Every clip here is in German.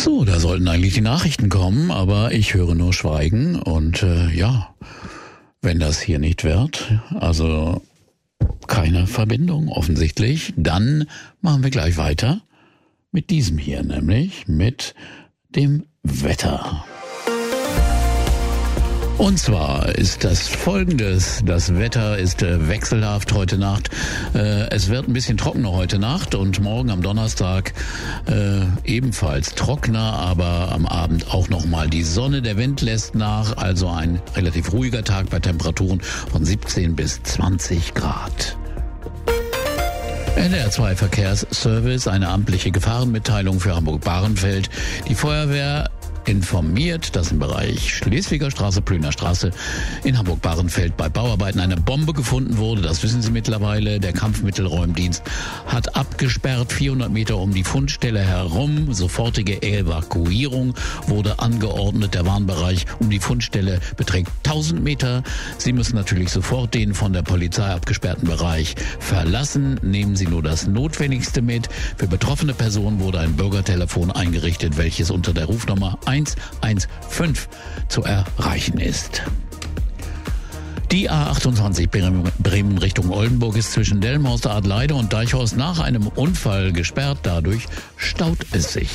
So, da sollten eigentlich die Nachrichten kommen, aber ich höre nur Schweigen und wenn das hier nicht wird, also keine Verbindung offensichtlich, dann machen wir gleich weiter mit diesem hier, nämlich mit dem Wetter. Und zwar ist das Folgendes: Das Wetter ist wechselhaft heute Nacht. Es wird ein bisschen trockener heute Nacht und morgen am Donnerstag ebenfalls trockener, aber am Abend auch nochmal die Sonne. Der Wind lässt nach, also ein relativ ruhiger Tag bei Temperaturen von 17 bis 20 Grad. NDR 2 Verkehrsservice, eine amtliche Gefahrenmitteilung für Hamburg-Bahrenfeld. Die Feuerwehr informiert, dass im Bereich Schleswiger Straße, Plöner Straße in Hamburg-Bahrenfeld bei Bauarbeiten eine Bombe gefunden wurde. Das wissen Sie mittlerweile. Der Kampfmittelräumdienst hat abgesperrt, 400 Meter um die Fundstelle herum. Sofortige Evakuierung wurde angeordnet. Der Warnbereich um die Fundstelle beträgt 1000 Meter. Sie müssen natürlich sofort den von der Polizei abgesperrten Bereich verlassen. Nehmen Sie nur das Notwendigste mit. Für betroffene Personen wurde ein Bürgertelefon eingerichtet, welches unter der Rufnummer 115 zu erreichen ist. Die A28 Bremen Richtung Oldenburg ist zwischen Delmenhorst, Adleide und Deichhorst nach einem Unfall gesperrt. Dadurch staut es sich.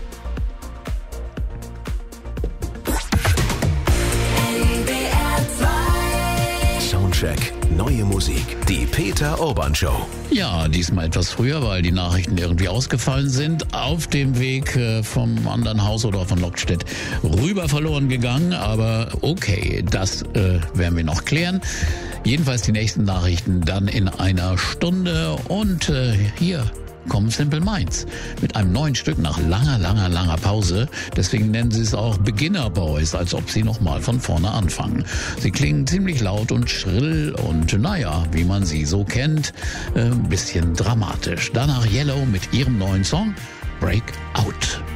Soundcheck. Neue Musik. Die Peter Urban Show. Ja, diesmal etwas früher, weil die Nachrichten irgendwie ausgefallen sind. Auf dem Weg vom anderen Haus oder von Lockstedt rüber verloren gegangen. Aber okay, das werden wir noch klären. Jedenfalls die nächsten Nachrichten dann in einer Stunde. Und hier kommen Simple Minds mit einem neuen Stück nach langer Pause. Deswegen nennen sie es auch Beginner Boys, als ob sie nochmal von vorne anfangen. Sie klingen ziemlich laut und schrill und naja, wie man sie so kennt, ein bisschen dramatisch. Danach Yellow mit ihrem neuen Song Break Out.